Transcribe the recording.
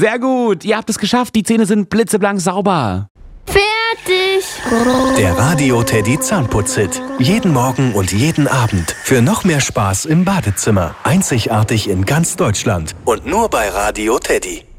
Sehr gut, ihr habt es geschafft. Die Zähne sind blitzeblank sauber. Fertig. Der Radio Teddy Zahnputz-Hit. Jeden Morgen und jeden Abend. Für noch mehr Spaß im Badezimmer. Einzigartig in ganz Deutschland. Und nur bei Radio Teddy.